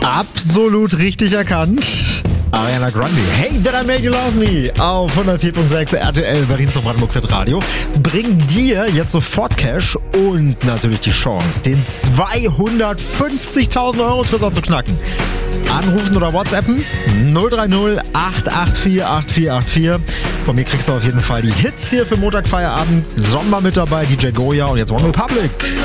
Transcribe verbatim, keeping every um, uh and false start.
Absolut richtig erkannt. Ariana Grande, Hey That I Made You Love Me auf hundertvier Komma sechs R T L Berlin zum Brandenburg Radio bringt dir jetzt sofort Cash und natürlich die Chance, den zweihundertfünfzigtausend Euro Tresor zu knacken. Anrufen oder WhatsAppen null drei null acht acht vier acht vier acht vier. Von mir kriegst du auf jeden Fall die Hits hier für Montagfeierabend. Sommer mit dabei, D J Goya und jetzt One Republic.